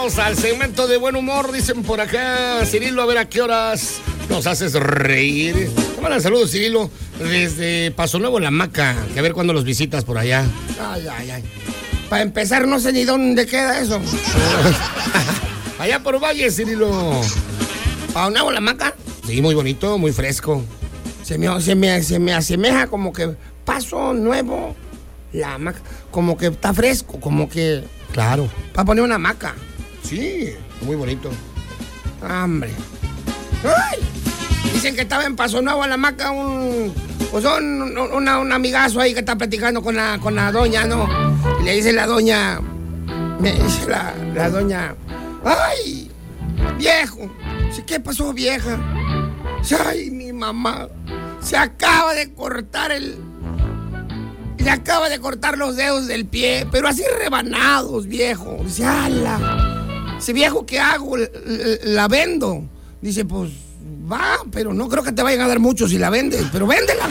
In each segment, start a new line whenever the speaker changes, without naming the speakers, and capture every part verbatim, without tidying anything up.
Vamos al segmento de buen humor, dicen por acá. Cirilo, a ver a qué horas nos haces reír. Te mandan saludos, Cirilo, desde Paso Nuevo, La Maca. Que a ver cuándo los visitas por allá.
Ay, ay, ay. Para empezar, no sé ni dónde queda eso.
Allá por Valle, Cirilo.
¿Paso Nuevo, La Maca?
Sí, muy bonito, muy fresco.
Se me, se me, se me asemeja como que Paso Nuevo, La Maca. Como que está fresco, como que...
Claro.
Para poner una hamaca.
Sí, muy bonito.
Hombre. ¡Ay! Dicen que estaba en Paso Nuevo, La Maca, un... Pues un, un, una, un amigazo ahí que está platicando con la, con la doña, ¿no? Y le dice la doña... Me dice la, la doña... ¡Ay! Viejo. ¿Qué pasó, vieja? ¡Ay, mi mamá! Se acaba de cortar el... Le acaba de cortar los dedos del pie, pero así rebanados, viejo. Dice, ¡ala! Dice, viejo, ¿qué hago? La, la vendo. Dice, pues, va, pero no creo que te vayan a dar mucho si la vendes, pero véndela.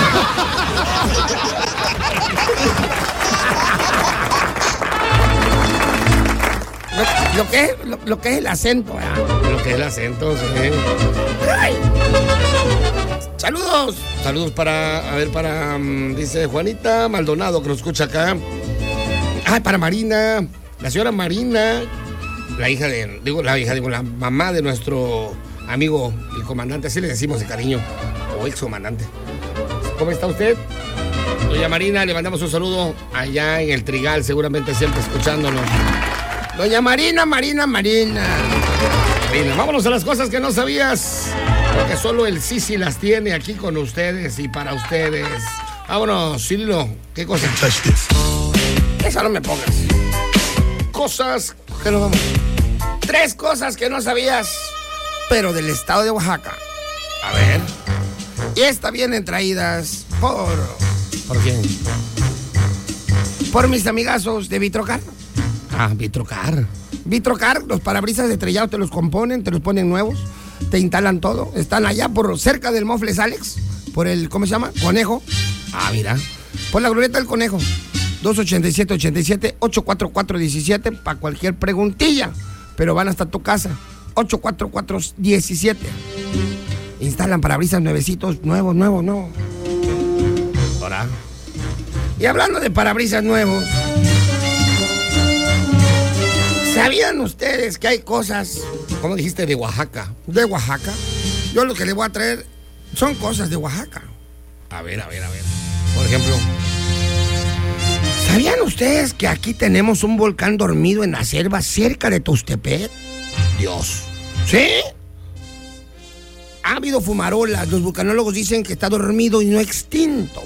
Lo, lo, que es, lo, lo que es el acento, ¿verdad?
Lo que es el acento, sí.
¡Ay! ¡Saludos!
Saludos para, a ver, para, um, dice Juanita Maldonado, que nos escucha acá. Ay, para Marina, la señora Marina, la hija de, digo, la hija, digo, la mamá de nuestro amigo, el comandante, así le decimos de cariño, o ex comandante. ¿Cómo está usted? Doña Marina, le mandamos un saludo allá en el Trigal, seguramente siempre escuchándonos.
Doña Marina, Marina, Marina.
Marina, vámonos a las cosas que no sabías. Porque solo el Sisi las tiene aquí con ustedes y para ustedes. Vámonos, Cirilo, ¿qué cosas?
Esa no me pongas.
Cosas que no vamos.
Tres cosas que no sabías, pero del estado de Oaxaca.
A ver.
Y estas vienen traídas por...
¿Por quién?
Por mis amigazos de Vitrocar.
Ah, Vitrocar.
Vitrocar, los parabrisas estrellados te los componen, te los ponen nuevos. Te instalan todo. Están allá por cerca del Mofles Alex. Por el, ¿cómo se llama? Conejo.
Ah, mira.
Por la glorieta del Conejo. dos ochenta y siete ochenta y siete, ocho cuatro cuatro uno siete para cualquier preguntilla. Pero van hasta tu casa. ocho cuatro cuatro uno siete. Instalan parabrisas nuevecitos, nuevos, nuevos, nuevos.
Ahora.
Y hablando de parabrisas nuevos, ¿sabían ustedes que hay cosas...
¿Cómo dijiste? De Oaxaca.
De Oaxaca. Yo lo que les voy a traer son cosas de Oaxaca.
A ver, a ver, a ver. Por ejemplo.
¿Sabían ustedes que aquí tenemos un volcán dormido en la selva cerca de Tuxtepec?
Dios.
¿Sí? Ha habido fumarolas. Los vulcanólogos dicen que está dormido y no extinto.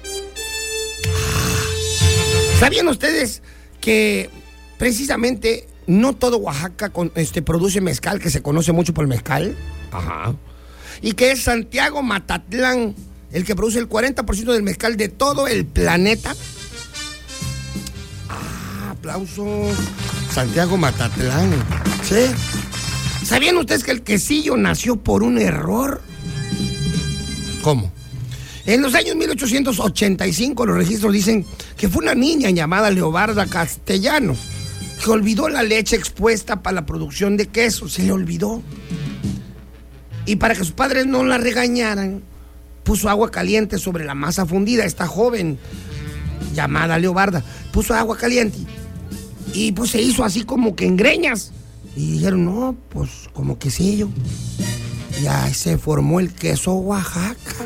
¿Sabían ustedes que precisamente... no todo Oaxaca con, este, produce mezcal, que se conoce mucho por el mezcal?
Ajá.
Y que es Santiago Matatlán el que produce el cuarenta por ciento del mezcal de todo el planeta. Ah, aplausos.
Santiago Matatlán.
Sí. ¿Sabían ustedes que el quesillo nació por un error?
¿Cómo?
En los años mil ochocientos ochenta y cinco los registros dicen que fue una niña llamada Leobarda Castellano que olvidó la leche expuesta para la producción de queso. Se le olvidó. Y para que sus padres no la regañaran, puso agua caliente sobre la masa fundida. Esta joven, llamada Leobarda, puso agua caliente. Y pues se hizo así como que en greñas. Y dijeron, no, pues como quesillo. Y ahí se formó el queso Oaxaca.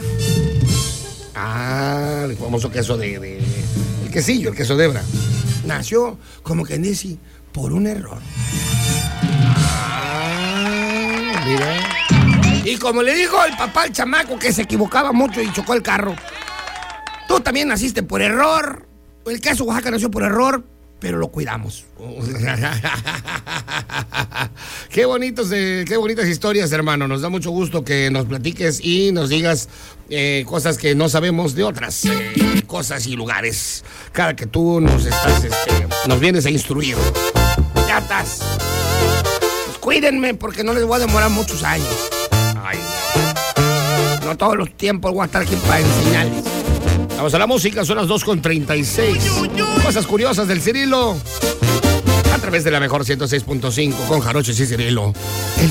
Ah, el famoso queso de... de el quesillo, el queso de hebra.
Nació, como quien dice, por un error.
Ah, mira.
Y como le dijo el papá al chamaco que se equivocaba mucho y chocó el carro, tú también naciste por error. El queso Oaxaca nació por error, pero lo cuidamos.
Qué bonitos, eh, qué bonitas historias, hermano. Nos da mucho gusto que nos platiques y nos digas eh, cosas que no sabemos de otras eh, cosas y lugares. Cada que tú nos estás, este, nos vienes a instruir.
Ya estás. Pues cuídenme porque no les voy a demorar muchos años.
Ay.
No todos los tiempos voy a estar aquí para enseñarles.
Vamos a la música, son las dos con treinta y seis. Cosas curiosas del Cirilo. través de la mejor ciento seis punto cinco con Jarocho y Cirilo.